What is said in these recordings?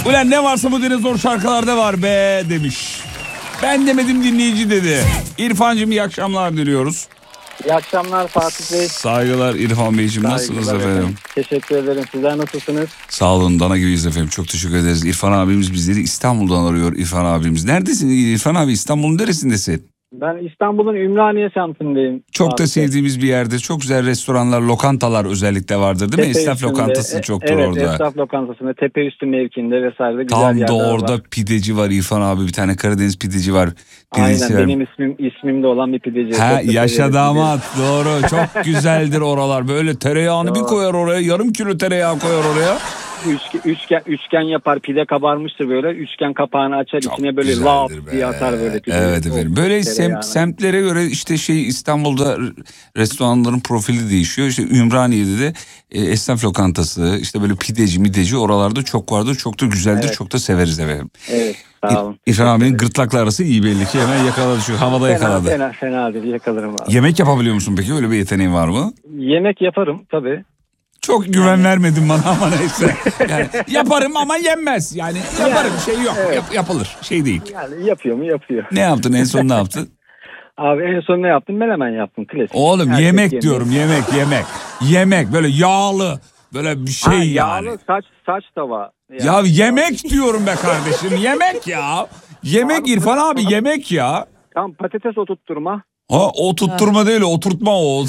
Ulan ne varsa bu dinozor şarkılarda var be demiş. Ben demedim, dinleyici dedi. İrfancığım iyi akşamlar diliyoruz. İyi akşamlar Fatih Bey. Saygılar İrfan Beyciğim, nasılsınız efendim? Teşekkür ederim. Sizler nasılsınız? Sağ olun, dana gibiyiz efendim, çok teşekkür ederiz. İrfan abimiz bizleri İstanbul'dan arıyor. İrfan abimiz neredesin İrfan abi, İstanbul'un neresindesin? Ben İstanbul'un Ümraniye semtindeyim. Çok da sevdiğimiz bir yerde, çok güzel restoranlar, lokantalar özellikle vardır değil mi? Esnaf lokantası çoktur evet, orada. Evet, esnaf lokantasında Tepeüstü mevkinde vesaire güzel tam yerler da orada var. Pideci var İrfan abi, bir tane Karadeniz pideci var. Pideci Aynen var. benim ismimde olan bir pideci. Ha, yaşa damat, doğru, çok güzeldir oralar. Böyle tereyağını bir koyar oraya, yarım kilo tereyağı koyar oraya. Üçgen yapar, pide kabarmıştır böyle, üçgen kapağını açar, çok içine böyle lap diye atar böyle pide. Evet efendim, böyle semtlere göre işte İstanbul'da restoranların profili değişiyor. İşte Ümraniye'de de esnaf lokantası, işte böyle pideci mideci oralarda çok vardır, çok da güzeldir, çok da severiz efendim. Evet, sağ olun. İrfan abinin gırtlakla arası iyi belli ki, hemen yakaladı, şu havada yakaladı. Fena değil, yakalarım abi. Yemek yapabiliyor musun peki, öyle bir yeteneğin var mı? Yemek yaparım tabii. Çok güven vermedin bana ama neyse. Yani yaparım ama yenmez. Yani yaparım, şey yok. Evet. Yapılır. Şey değil. Yani yapıyor mu? Yapıyor. Ne yaptın en son, ne yaptın? Abi en son ne yaptım? Menemen yaptım. Klasik. Oğlum yemek diyorum, yemek. Yemek böyle yağlı. Böyle bir şey yani. Yağlı saç tava. Yani. Ya yemek diyorum be kardeşim. Yemek ya. Yemek İrfan abi, yemek ya. Tam patates oturtturma. Ha, oturtturma değil, oturtma o.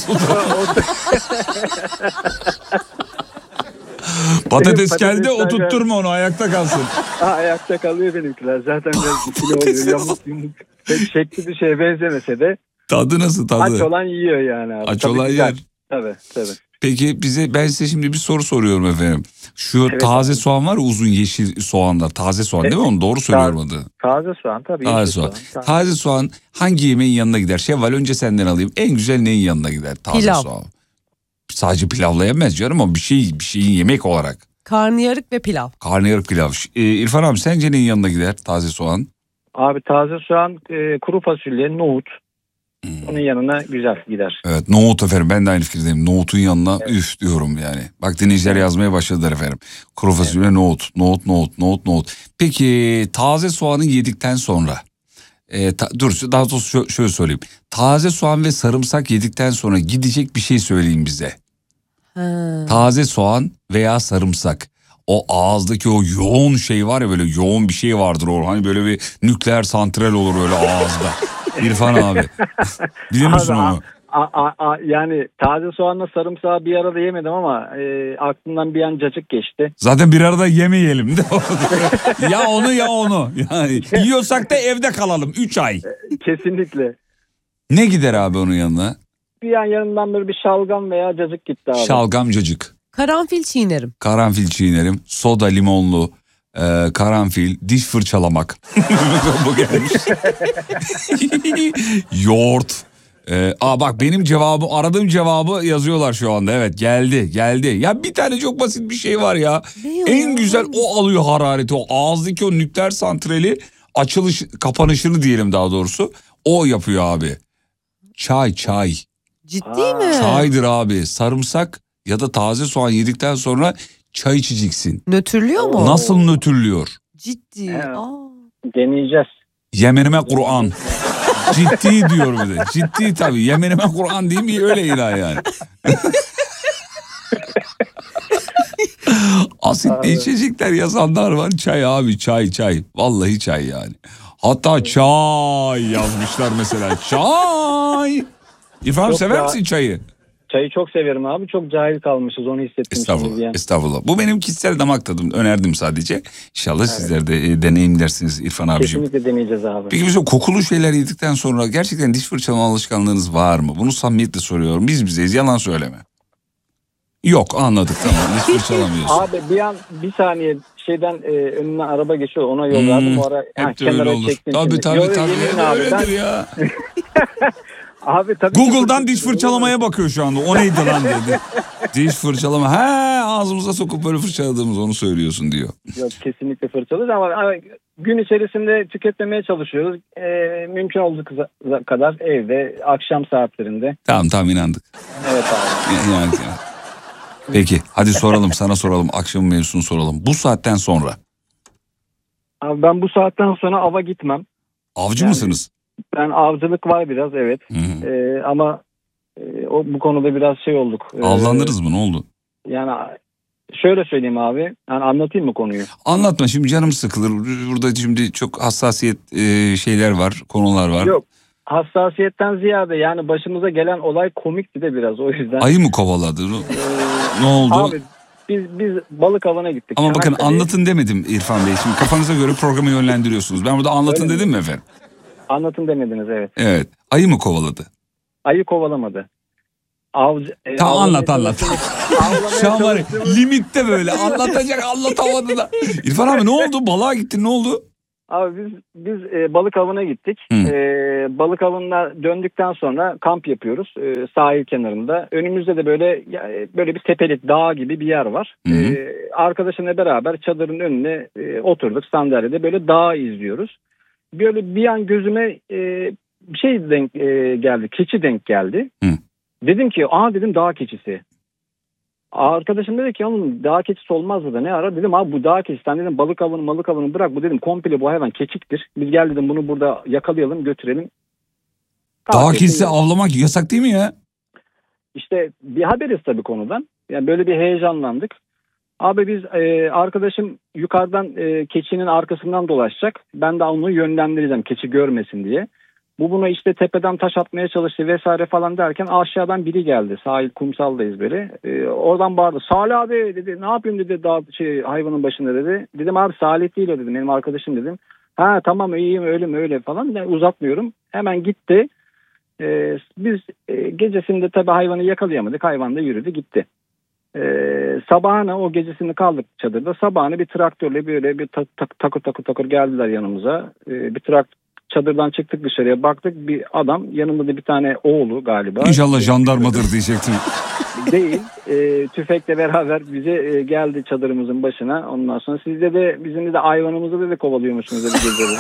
Patates geldi, oturtturma onu, ayakta kalsın. Ayakta kalıyor benimkiler. Zaten biraz kilo oluyor. Yamuk. Pek şekli bir şeye benzemese de. Tadı nasıl tadı? Aç olan yiyor yani abi. Aç olan yer. Tabii. Peki ben size şimdi bir soru soruyorum efendim. Şu taze soğan var ya, uzun yeşil soğanlar. Taze soğan değil mi? Onu doğru söylüyorum adı. Taze soğan tabii. Taze soğan. Taze soğan hangi yemeğin yanına gider? Şevval, önce senden alayım. En güzel neyin yanına gider taze Pilav. soğan? Sadece pilavla yenmez canım, ama bir şeyin yemek olarak. Karnıyarık ve pilav. Karnıyarık pilav. İrfan abi, sence neyin yanına gider taze soğan? Abi taze soğan, kuru fasulye, nohut. Onun yanına güzel gider. Evet, nohut efendim, ben de aynı fikirdeyim. Nohutun yanına üf diyorum yani. Bak, dinleyiciler yazmaya başladılar efendim. Kuru fasulye, nohut. Peki taze soğanı yedikten sonra, daha doğrusu şöyle söyleyeyim. Taze soğan ve sarımsak yedikten sonra gidecek bir şey söyleyin bize. Taze soğan veya sarımsak. O ağızdaki o yoğun şey var ya, böyle yoğun bir şey vardır orada. Hani böyle bir nükleer santral olur öyle ağızda. İrfan abi. Bilir misin onu? Yani taze soğanla sarımsağı bir arada yemedim ama aklımdan bir an cacık geçti. Zaten bir arada yemeyelim de. Ya onu ya onu. Yani yiyorsak da evde kalalım 3 ay. Kesinlikle. Ne gider abi onun yanına? Bir an yanından böyle bir şalgam veya cacık gitti abi. Şalgam, cacık. Karanfil çiğnerim. Karanfil çiğnerim. Soda limonlu. Karanfil, diş fırçalamak. Bu gelmiş. Yoğurt. Bak benim aradığım cevabı yazıyorlar şu anda. Evet, geldi. Ya bir tane çok basit bir şey var ya. En güzel o alıyor harareti. O ağızdaki o nükleer santrali kapanışını diyelim daha doğrusu. O yapıyor abi. Çay. Ciddi mi? Çaydır abi. Sarımsak ya da taze soğan yedikten sonra çay içeceksin. Nötrlüyor mu? Nasıl nötrlüyor? Ciddi. Deneyeceğiz. Yemenime Kur'an. Ciddi diyor bir de. Ciddi tabii. Yemenime Kur'an diyeyim mi, öyle ilah yani. Asitli içecekler yazanlar var. Çay abi, çay. Vallahi çay yani. Hatta çay yazmışlar mesela. Çay. İrfan, sever misin çayı? Çayı çok severim abi. Çok cahil kalmışız, onu hissettim. Estağfurullah. Bu benim kişisel damak tadım. Önerdim sadece. İnşallah sizler de deneyimlersiniz İrfan abiciğim. Kesinlikle deneyeceğiz abi. Peki bizim kokulu şeyler yedikten sonra gerçekten diş fırçalama alışkanlığınız var mı? Bunu samimiyetle soruyorum. Biz bizeyiz, yalan söyleme. Yok, anladık, tamam. Diş fırçalamıyorsun. Abi bir saniye önünden araba geçiyor, ona yol verdim. O ara kenara çektim. Tabii. Öyledir ya. Abi tabii. Google'dan diş fırçalamaya bakıyor şu anda. O neydi lan dedi. Diş fırçalama. Ağzımıza sokup böyle fırçaladığımız, onu söylüyorsun diyor. Yok, kesinlikle fırçalıyoruz ama gün içerisinde tüketmemeye çalışıyoruz. Mümkün olduğu kadar evde, akşam saatlerinde. Tamam inandık. Evet abi. İnandık. Peki hadi sana soralım. Akşamın mevzusunu soralım. Bu saatten sonra Abi ben bu saatten sonra ava gitmem. Avcı Yani- mısınız? Ben avcılık var biraz, evet. Hı. Ama bu konuda biraz şey olduk. Avlandınız mı, ne oldu? Yani şöyle söyleyeyim abi. Yani anlatayım mı konuyu? Anlatma, şimdi canım sıkılır. Burada şimdi çok hassasiyet şeyler var, konular var. Yok. Hassasiyetten ziyade yani başımıza gelen olay komikti de biraz, o yüzden. Ayı mı kovaladı? Ne oldu? Abi biz balık avına gittik. Ama bakın, Çanakkale'ye. anlatın demedim İrfan Bey. Şimdi kafanıza göre programı yönlendiriyorsunuz. Ben burada anlatın Öyle mi? dedim mi efendim? Anlatın demediniz, evet. Evet. Ayı mı kovaladı? Ayı kovalamadı. Avcı, Tamam, avlamaya anlat. çalıştığımız- Şu an var ya, çalıştığımız- limitte böyle anlatacak, anlatamadı da. İrfan abi ne oldu? Balığa gittin, ne oldu? Abi biz balık avına gittik. Hı. Balık avına döndükten sonra kamp yapıyoruz sahil kenarında. Önümüzde de böyle bir tepelik, dağ gibi bir yer var. Hı hı. Arkadaşımla beraber çadırın önüne oturduk sandalyede, böyle dağı izliyoruz. Böyle bir an gözüme bir şey denk geldi, keçi denk geldi. Hı. Dedim ki dedim dağ keçisi. Arkadaşım dedi ki oğlum dağ keçisi olmaz da ne ara? Dedim abi bu dağ keçisi. Sen dedim balık avını bırak, bu dedim komple bu hayvan keçiktir. Biz gel dedim bunu burada yakalayalım, götürelim. Dağ keçisi avlamak yasak değil mi ya? İşte bir haberiz tabii konudan. Yani böyle bir heyecanlandık. Abi biz arkadaşım yukarıdan keçinin arkasından dolaşacak. Ben de onu yönlendireceğim keçi görmesin diye. Bu buna işte tepeden taş atmaya çalıştı vesaire falan derken aşağıdan biri geldi. Sahil, kumsaldayız böyle. Oradan bağırdı. Salih abi dedi, ne yapayım dedi hayvanın başında dedi. Dedim abi Salih değil o dedim, benim arkadaşım dedim. Ha tamam iyiyim öyle mi öyle falan. Yani uzatmıyorum. Hemen gitti. Biz gecesinde tabii hayvanı yakalayamadık. Hayvan da yürüdü gitti. Sabahına o gecesini kaldık çadırda. Sabahına bir traktörle böyle bir takır geldiler yanımıza. Çadırdan çıktık dışarıya, baktık bir adam, yanında da bir tane oğlu galiba. İnşallah jandarmadır diyecektim. Değil. Tüfekle beraber bize geldi çadırımızın başına. Ondan sonra bizim de hayvanımızı da kovalıyormuşsunuz dedi geceleri.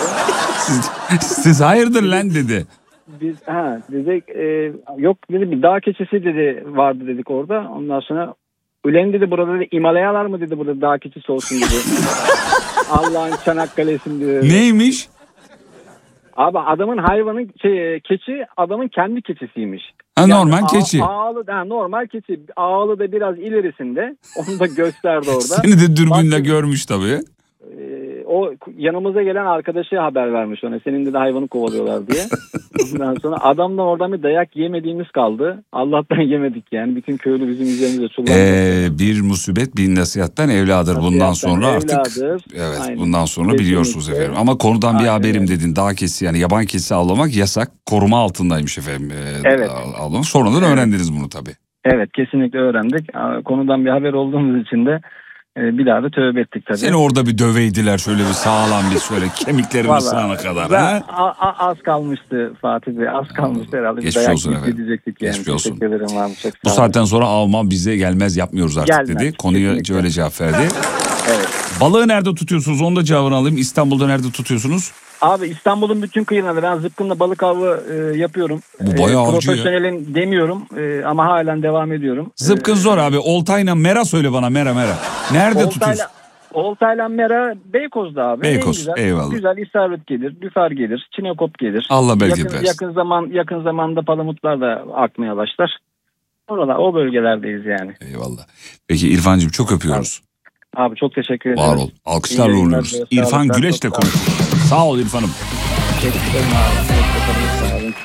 Siz hayırdır lan dedi. Biz dedik yok dedi, bir dağ keçisi dedi vardı dedik orada. Ondan sonra ulen dedi burada dedi Himalayalar mı dedi burada dağ keçisi olsun dedi. Allah'ın Çanakkale'sin dedi. Neymiş? Abi adamın keçi adamın kendi keçisiymiş. Normal keçi. Normal keçi. Ağlı da biraz ilerisinde. Onu da gösterdi orada. Seni de dürbünle görmüş tabii. O yanımıza gelen arkadaşı haber vermiş ona. Senin de hayvanı kovalıyorlar diye. Ondan sonra adamdan oradan bir dayak yemediğimiz kaldı. Allah'tan yemedik yani. Bütün köylü bizim üzerimize çullandı. Bir musibet bin nasihattan evladır. Bundan sonra artık evet, aynen. bundan sonra Kesinlikle. biliyorsunuz efendim. Ama konudan bir Aynen. haberim dedin. Dağ keçisi yani yaban keçisi avlamak yasak. Koruma altındaymış efendim. Evet. Avlamak. Sonradan öğrendiniz bunu tabii. Evet kesinlikle öğrendik. Konudan bir haber olduğumuz için de bir daha da tövbe ettik tabii. Seni orada bir döveydiler şöyle bir sağlam bir şöyle kemiklerin Vallahi, ısınana kadar. Az kalmıştı Fatih Bey, az kalmıştı herhalde. Geçmiş olsun efendim. Edecektik yani. Geçmiş olsun. Teşekkür ederim abi. Çok Bu sağ olun. saatten sonra alma bize gelmez, yapmıyoruz artık Gelmez, dedi. Konuya kesinlikle. öyle cevap verdi. Evet. Balığı nerede tutuyorsunuz? Onu da cevabını alayım. İstanbul'da nerede tutuyorsunuz? Abi İstanbul'un bütün kıyılarında ben zıpkınla balık avı yapıyorum. Bu bayağı avcı ya. Profesyonelim demiyorum ama halen devam ediyorum. Zıpkın zor abi. Oltayla mera söyle bana, mera. Nerede tutuyorsun? Oltayla mera Beykoz'da abi. Beykoz, güzel, eyvallah. Güzel isabet gelir, düfer gelir, çinekop gelir. Allah bereket versin. Yakın zamanda palamutlar da akmaya başlar. O bölgelerdeyiz yani. Eyvallah. Peki İrfancığım çok öpüyoruz. Abi çok teşekkür ederim. Var ol. Alkışlarla İyi yayınlar uğurluyoruz. diliyoruz. İrfan Sağlıklar, Güleç'le çok konuşuyoruz. Sağ ol İrfan'ım. Teşekkür ederim abi. Sağ olun.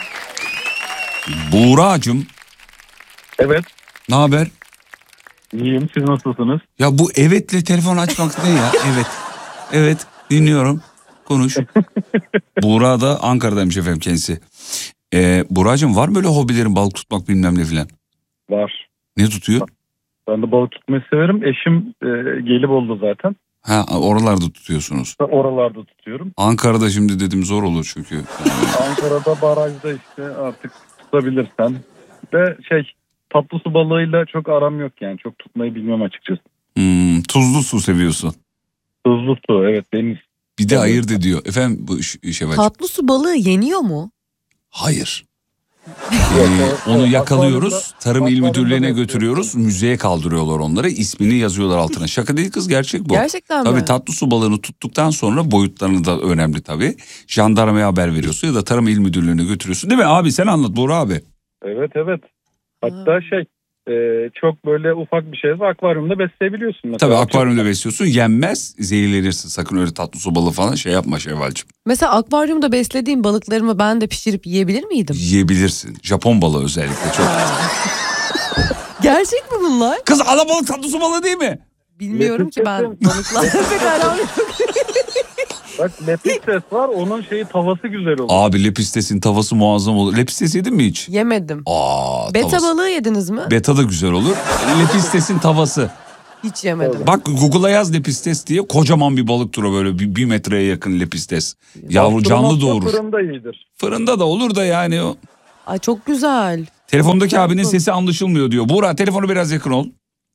Buğra'cığım Evet. ne haber? İyiyim. Siz nasılsınız? Ya bu evetle telefon açmak ne ya? Evet. Evet dinliyorum. Konuş. Buğra da Ankara'daymış efendim kendisi. Buğra'cığım var mı böyle hobilerin, balık tutmak bilmem ne filan? Var. Ne tutuyor? Ben de balık tutmayı severim. Eşim Gelibolu'da zaten. Ha, oralarda tutuyorsunuz. Oralarda tutuyorum. Ankara'da şimdi dedim zor olur çünkü. Ankara'da barajda işte artık tutabilirsen. Ve tatlı su balığıyla çok aram yok yani. Çok tutmayı bilmem açıkçası. Tuzlu su seviyorsun. Tuzlu su evet deniz. Bir de ayırt ediyor. Efendim bu Şevval. Tatlı su balığı yeniyor mu? Hayır. Onu yakalıyoruz. Akvaryumda- Tarım İl Müdürlüğü'ne akvaryumda götürüyoruz. Müzeye kaldırıyorlar onları. İsmini yazıyorlar altına. Şaka değil kız, gerçek bu. Gerçekten mi? Tabii tatlı su balığını tuttuktan sonra boyutlarını da önemli tabii. Jandarmaya haber veriyorsun ya da Tarım İl Müdürlüğü'ne götürüyorsun. Değil mi abi? Sen anlat Buğra abi. Evet. Hatta çok böyle ufak bir şeyse akvaryumda besleyebiliyorsun. Mesela. Tabii akvaryumda besliyorsun. Yenmez, zehirlenirsin. Sakın öyle tatlı su balığı falan şey yapma Şevval'cığım. Mesela akvaryumda beslediğim balıklarımı ben de pişirip yiyebilir miydim? Yiyebilirsin. Japon balığı özellikle çok. Gerçek mi bunlar? Kız alabalık tatlı su balığı değil mi? Bilmiyorum ki ben balıklarla pek aram yok. Bak lepistes var, onun tavası güzel olur. Abi lepistes'in tavası muazzam olur. Lepistes yedin mi hiç? Yemedim. Beta Beta balığı yediniz mi? Beta da güzel olur. Lepistes'in tavası. Hiç yemedim. Bak Google'a yaz lepistes diye, kocaman bir balık türü, böyle bir metreye yakın lepistes. Yavru canlı doğurur. Fırında iyidir. Fırında da olur da yani o. Ay çok güzel. Telefondaki abinin sesi anlaşılmıyor diyor. Buğra telefonu biraz yakın ol.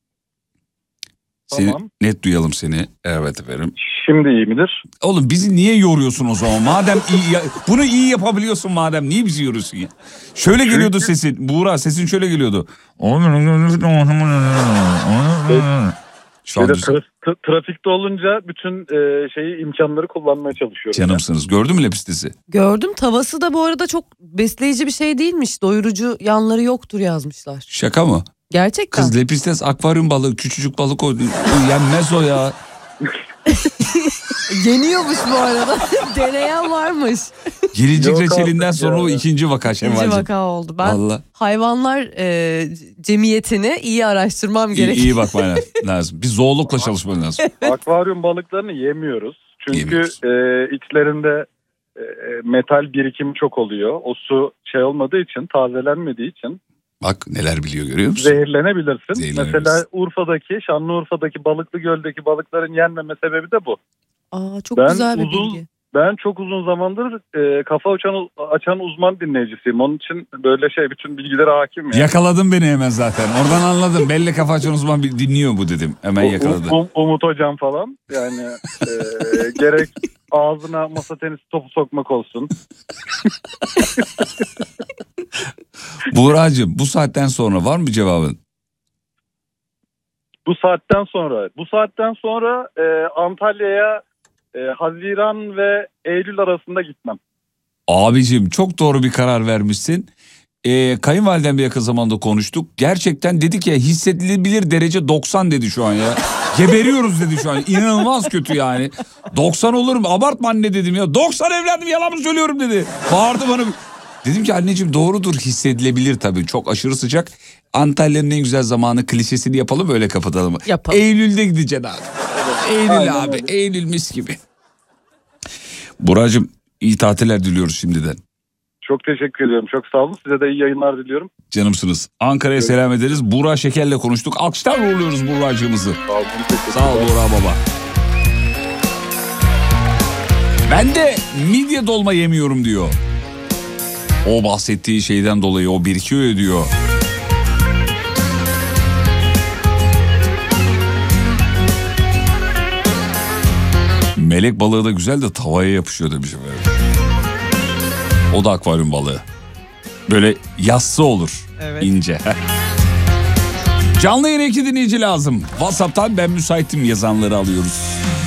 Seni, Tamam. net duyalım seni. Evet efendim. Şimdi iyi midir? Oğlum bizi niye yoruyorsun o zaman? Madem iyi, bunu iyi yapabiliyorsun madem, niye bizi yoruyorsun ya? Şöyle geliyordu sesin. Buğra sesin şöyle geliyordu. Şu an Trafikte olunca bütün imkanları kullanmaya çalışıyorum. canımsınız. Gördün mü lepistesi? Gördüm, tavası da bu arada çok besleyici bir şey değilmiş. Doyurucu yanları yoktur yazmışlar. Şaka mı? Gerçekten. Kız lepistes akvaryum balığı, küçücük balık o. Yenmez o ya. Yeniyormuş bu arada. Deneyen varmış. Gelincik Yok reçelinden artık sonra ya. o ikinci vaka İkinci Şevval'cim. vaka oldu. Ben Vallahi. hayvanlar cemiyetini iyi araştırmam İyi, gerekiyor. iyi bakman lazım. Bir zoologla çalışman lazım. Akvaryum balıklarını yemiyoruz. Çünkü Yemiyoruz. içlerinde metal birikimi çok oluyor. O su olmadığı için, tazelenmediği için Bak neler biliyor, görüyor musun? zehirlenebilirsin. Zehirlenebilirsin. Mesela Şanlıurfa'daki Balıklı Göl'deki balıkların yenmeme sebebi de bu. Aa, çok Ben güzel bir bilgi. Ben çok uzun zamandır kafa açan uzman dinleyicisiyim. Onun için böyle bütün bilgilere hakim. Yani. Yakaladın beni hemen zaten. Oradan anladım. Belli kafa açan uzman dinliyor bu dedim. Hemen yakaladı. Umut Hocam falan. Yani gerek ağzına masa tenisi topu sokmak olsun. Buğracığım bu saatten sonra var mı cevabın? Bu saatten sonra Antalya'ya Haziran ve Eylül arasında gitmem. Abicim çok doğru bir karar vermişsin. Kayınvalidemle yakın zamanda konuştuk. Gerçekten dedik ya, hissedilebilir derece 90 dedi şu an ya. Geberiyoruz dedi şu an. İnanılmaz kötü yani. 90 olur mu? Abartma anne dedim ya. 90 evladım, yalan mı söylüyorum dedi. Bağırdı bana. Dedim ki anneciğim doğrudur, hissedilebilir tabii. Çok aşırı sıcak. Antalya'nın en güzel zamanı klişesini yapalım, öyle kapatalım. Yapalım. Eylül'de gideceksin abi. Eylül Aynen abi. öyle. Eylül mis gibi. Buracığım iyi tatiller diliyoruz şimdiden. Çok teşekkür ediyorum. Çok sağ olun. Size de iyi yayınlar diliyorum. Canımsınız. Ankara'ya selam ederiz. Buğra Şeker'le konuştuk. Alkışlarla uğurluyoruz Buğracığımızı. Sağ olun. Sağ ol Buğra baba. Ben de midye dolma yemiyorum diyor. O bahsettiği şeyden dolayı o birikiyor diyor. Melek balığı da güzel de tavaya yapışıyor demiş efendim. O da akvaryum balığı. Böyle yassı olur. Evet. İnce. Canlı yayına 2 dinleyici lazım. WhatsApp'tan ben müsaitim yazanları alıyoruz.